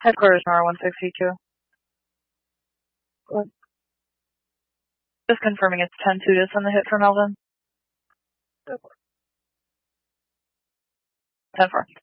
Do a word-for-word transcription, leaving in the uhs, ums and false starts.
Headquarters, Nora one sixty-two. Just confirming it's ten Sudas on the hit for Melvin. ten four.